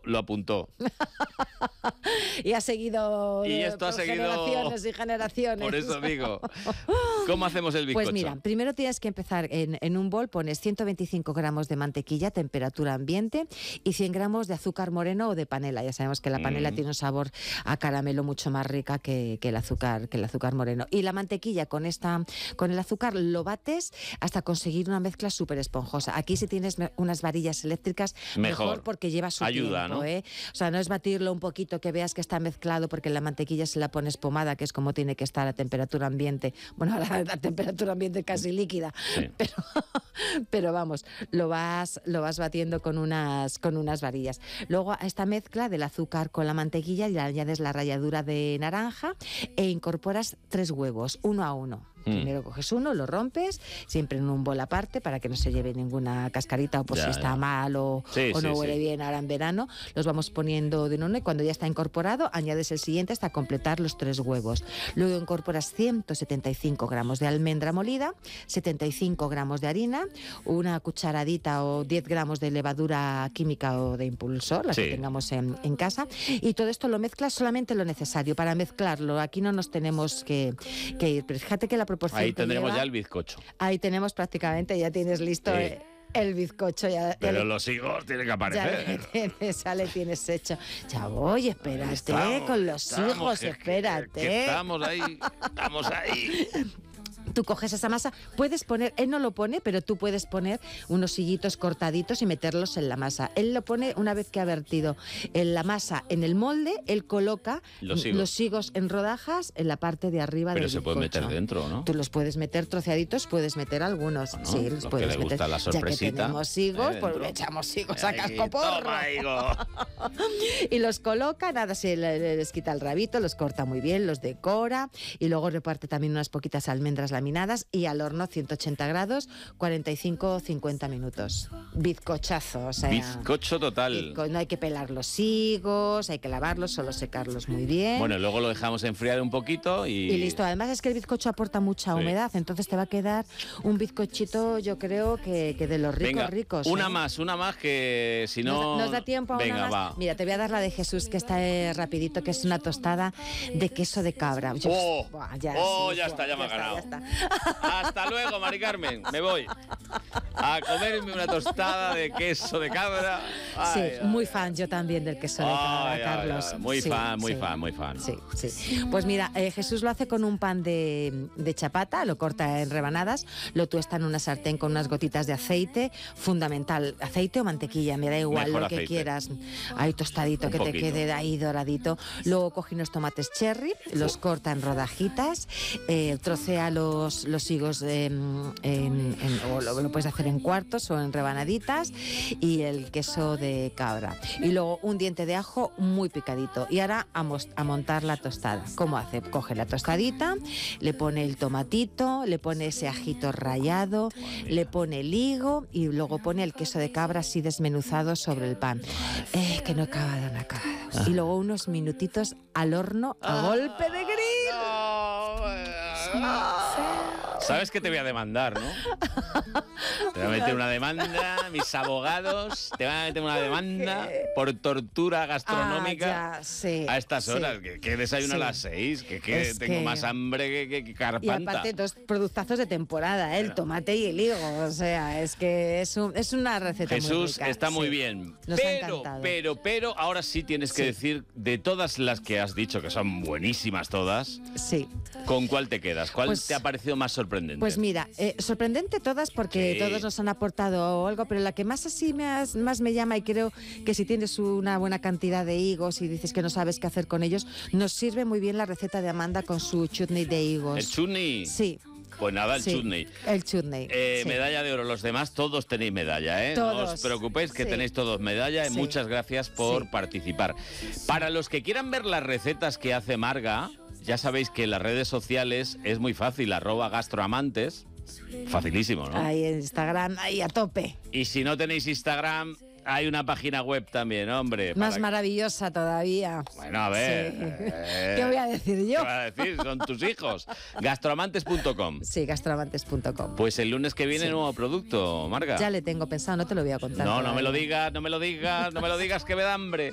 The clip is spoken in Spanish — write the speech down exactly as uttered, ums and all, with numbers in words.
lo apuntó. Y ha seguido, y esto por ha seguido generaciones y generaciones. Por eso digo. ¿Cómo hacemos el bizcocho? Pues mira, primero tienes que empezar en, en un bol, pones ciento veinticinco gramos de mantequilla, temperatura ambiente, y cien gramos de azúcar moreno o de panela. Ya sabemos que la panela mm. tiene un sabor a caramelo mucho más rica que, que, el azúcar, que el azúcar moreno. Y la mantequilla con, esta, con el azúcar lo bates hasta conseguir una mezcla súper esponjosa. Aquí si tienes unas varillas eléctricas, mejor, mejor porque lleva su Ayuda, tiempo, ¿no? ¿eh? O sea, no es batirlo un poquito que veas que está mezclado, porque la mantequilla se la pones pomada, que es como tiene que estar a temperatura ambiente. Bueno, a la, a temperatura ambiente casi líquida. Sí. Pero, pero vamos, lo vas, lo vas batiendo con unas, con unas varillas. Luego a esta mezcla del azúcar con la mantequilla le añades la ralladura de naranja e incorporas tres huevos, uno a uno. Primero mm. coges uno, lo rompes, siempre en un bol aparte para que no se lleve ninguna cascarita o por ya, si está ya. mal o, sí, o no sí, huele sí. bien ahora en verano. Los vamos poniendo de uno y cuando ya está incorporado añades el siguiente hasta completar los tres huevos. Luego incorporas ciento setenta y cinco gramos de almendra molida, setenta y cinco gramos de harina, una cucharadita o diez gramos de levadura química o de impulsor, la sí. que tengamos en, en casa, y todo esto lo mezclas solamente lo necesario para mezclarlo. Aquí no nos tenemos que, que ir, pero fíjate que la ahí tendremos lleva, ya el bizcocho. Ahí tenemos prácticamente, ya tienes listo sí. el, el bizcocho. Ya, Pero ya los higos tienen que aparecer. Ya le tienes, ya le tienes hecho. Ya voy, espérate, estamos, con los estamos, hijos, que, espérate. Que, que estamos ahí, estamos ahí. Tú coges esa masa, puedes poner, él no lo pone, pero tú puedes poner unos hillitos cortaditos y meterlos en la masa. Él lo pone una vez que ha vertido en la masa en el molde, él coloca los higos, los higos en rodajas en la parte de arriba pero del se bizcocho. Puede meter dentro, ¿no? Tú los puedes meter troceaditos, puedes meter algunos. Bueno, sí, los, los puedes que le meter. gusta la sorpresita. Ya que tenemos higos, eh, pues le echamos higos a cascoporro. Toma, higo. Y los coloca, nada, se les quita el rabito, los corta muy bien, los decora y luego reparte también unas poquitas almendras laminadas y al horno ciento ochenta grados, cuarenta y cinco a cincuenta minutos. Bizcochazo, o sea... Bizcocho total. Bizco, no hay que pelar los higos, hay que lavarlos, solo secarlos muy bien. Bueno, luego lo dejamos enfriar un poquito y... Y listo. Además es que el bizcocho aporta mucha sí. humedad, entonces te va a quedar un bizcochito, yo creo, que, que de los ricos, Venga, ricos. una ¿eh? más, una más que si no... ¿Nos, nos da tiempo a Venga, una más? Va. Mira, te voy a dar la de Jesús, que está eh, rapidito, que es una tostada de queso de cabra. Yo, ¡Oh! Buah, ya, oh sí, ya buah, está, ya me ha está, ganado. Ya está. Hasta luego, Mari Carmen, me voy a comerme una tostada de queso de cabra. Ay, sí, ay, muy ay. fan yo también del queso de cabra, ay, Carlos. Ay, ay. Muy sí, fan, muy sí, fan, muy fan. Sí, sí. Pues mira, eh, Jesús lo hace con un pan de, de chapata, lo corta en rebanadas, lo tuesta en una sartén con unas gotitas de aceite, fundamental, aceite o mantequilla, me da igual, Mejor lo que aceite. quieras. Ahí tostadito, un que poquito. te quede ahí doradito. Luego coge unos tomates cherry, los corta en rodajitas, eh, trocea los, los higos en, en, en, o lo, lo puedes hacer en cuartos o en rebanaditas, y el queso de cabra. Y luego un diente de ajo muy picadito. Y ahora a, mos, a montar la tostada. ¿Cómo hace? Coge la tostadita, le pone el tomatito, le pone ese ajito rallado, le pone el higo y luego pone el queso de cabra así desmenuzado sobre el pan. Eh, que no he acabado, no he acabado. Ah. Y luego unos minutitos al horno a ah, golpe de grill. No, no. Sabes que te voy a demandar, ¿no? Te voy a meter una demanda, mis abogados, te van a meter una demanda por tortura gastronómica ah, ya, sí, a estas horas. Sí. Que, que desayuno sí. a las seis, que, que es tengo que... más hambre que, que, que carpanta. Y aparte dos productazos de temporada, ¿eh? El tomate y el higo. O sea, es que es, un, es una receta Jesús, muy rica. está muy sí. bien. Nos pero, pero, pero, ahora sí tienes que sí. decir, de todas las que has dicho, que son buenísimas todas, sí. ¿con cuál te quedas? ¿Cuál pues, te ha parecido más sorprendente? Pues mira, eh, sorprendente todas porque sí. todos nos han aportado algo, pero la que más así me has, más me llama, y creo que si tienes una buena cantidad de higos y dices que no sabes qué hacer con ellos, nos sirve muy bien la receta de Amanda con su chutney de higos. ¿El chutney? Sí. Pues nada, el sí, chutney. El chutney. Eh, sí. Medalla de oro. Los demás todos tenéis medalla, ¿eh? Todos. No os preocupéis que sí. tenéis todos medalla. Y sí. muchas gracias por sí. participar. Para los que quieran ver las recetas que hace Marga, ya sabéis que en las redes sociales es muy fácil, arroba gastroamantes. Facilísimo, ¿no? Ahí en Instagram, ahí a tope. Y si no tenéis Instagram, hay una página web también, hombre. Más para... maravillosa todavía. Bueno, a ver. Sí. Eh, ¿Qué voy a decir yo? ¿Qué voy a decir? Son tus hijos. gastroamantes punto com. Sí, gastroamantes punto com. Pues el lunes que viene, sí. nuevo producto, Marga. Ya le tengo pensado, no te lo voy a contar. No, todavía. no me lo digas, no me lo digas, no me lo digas que me da hambre.